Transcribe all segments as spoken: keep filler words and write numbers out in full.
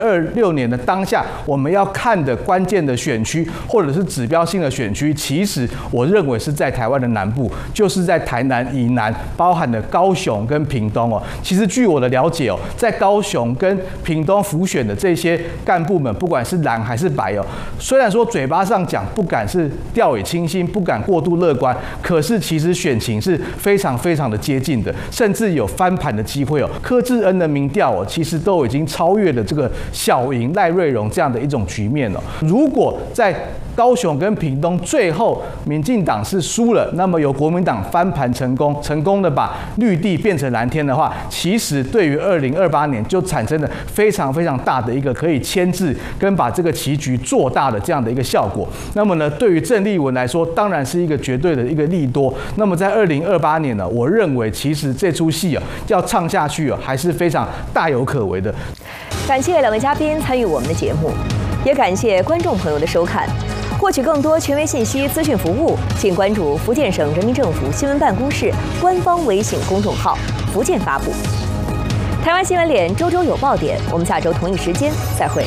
二六年的当下，我们要看的关键的选区或者是指标性的选区，其实我认为是在台湾的南部，就是在台南以南，包含了高雄跟屏东哦。其实据我的了解哦，在高雄跟屏东辅选的这些干部们，不管是蓝还是白哦，虽然说嘴巴上讲不敢是掉以轻心，不敢过度乐观，可是其实选情是非常非常的接近的，甚至有翻盘的机会哦。柯志恩的民调哦，其实都已经超越了这个小赢赖瑞荣这样的一种局面了。如果在高雄跟屏东最后民进党是输了，那么由国民党翻盘成功，成功的把绿地变成蓝天的话，其实对于二零二八年就产生了非常非常大的一个可以牵制跟把这个棋局做大的这样的一个效果。那么呢，对于郑丽文来说，当然是一个绝对的一个利多。那么在二零二八年呢，我认为其实这出戏啊要唱下去啊，还是非常大有可为的。 感谢两位嘉宾参与我们的节目，也感谢观众朋友的收看。获取更多权威信息、资讯服务，请关注福建省人民政府新闻办公室官方微信公众号“福建发布”。台湾新闻脸周周有爆点，我们下周同一时间再会。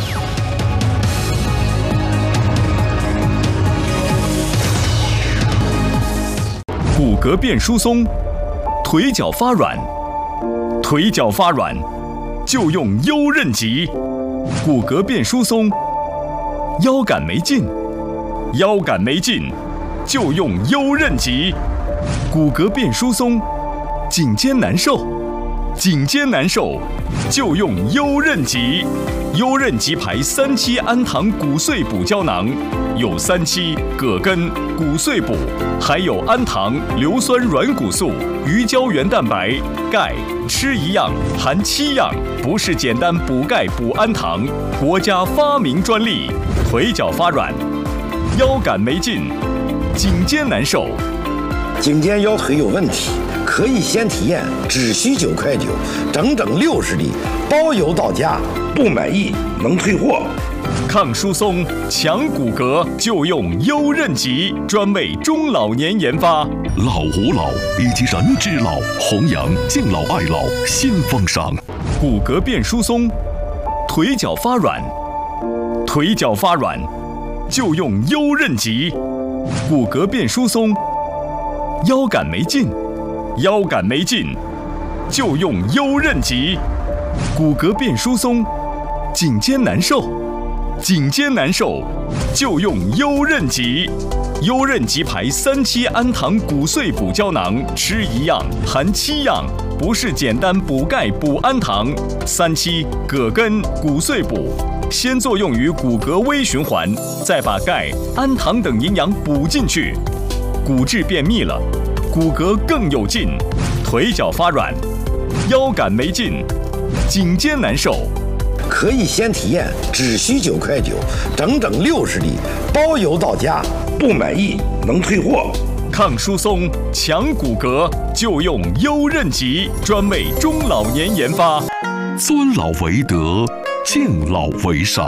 骨骼变疏松，腿脚发软，腿脚发软就用优韧极。骨骼变疏松，腰杆没劲，腰杆没劲就用优韧极。骨骼变疏松，颈肩难受，颈肩难受就用优韧极。优韧极牌三七氨糖骨碎补胶囊，有三七、葛根、骨碎补，还有氨糖、硫酸软骨素、鱼胶原蛋白、钙，吃一样含七样，不是简单补钙补氨糖，国家发明专利。腿脚发软，腰杆没劲，颈肩难受， 颈肩腰腿有问题，可以先体验，只需九块九，整整六十粒，包邮到家，不满意能退货。 抗疏松、强骨骼就用优韧极，专为中老年研发。 老吾老以及人之老，弘扬敬老爱老新风尚。 骨骼变疏松，腿脚发软，腿脚发软就用优韧极。骨骼变疏松，腰杆没劲，腰杆没劲就用优韧极。骨骼变疏松，颈肩难受，颈肩难受就用优韧极。优韧极牌三七氨糖骨碎补胶囊，吃一样含七样，不是简单补钙补氨糖。三七、葛根、骨碎补，先作用于骨骼微循环，再把钙、氨糖等营养补进去，骨质变密了，骨骼更有劲。腿脚发软，腰杆没劲，颈肩难受， 可以先体验，只需九块九，整整六十粒，包邮到家，不满意能退货。 抗疏松、强骨骼就用优韧极，专为中老年研发。 尊老为德，敬老为善。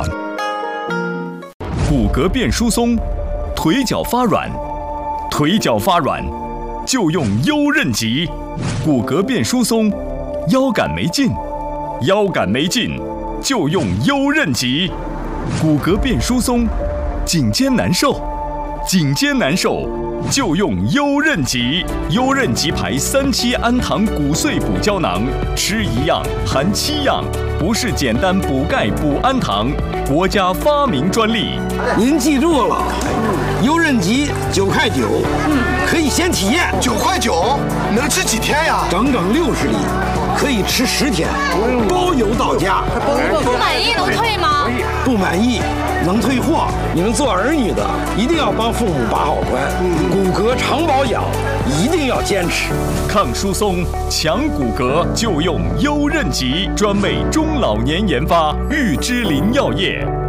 骨骼变疏松，腿脚发软，腿脚发软就用优韧极。骨骼变疏松，腰杆没劲，腰杆没劲就用优韧极。骨骼变疏松，颈肩难受，颈肩难受就用优韧极。优韧极牌三七氨糖骨碎补胶囊，吃一样含七样，不是简单补钙补氨糖，国家发明专利。 您记住了，优韧极九块九，可以先体验。 九块九能吃几天呀？ 整整六十粒，可以吃十天，包邮到家。 不满意能退吗？ 不满意能退货。你们做儿女的一定要帮父母把好关，骨骼常保养一定要坚持。 抗疏松、强骨骼就用优韧极，专为中老年研发。玉芝林药业。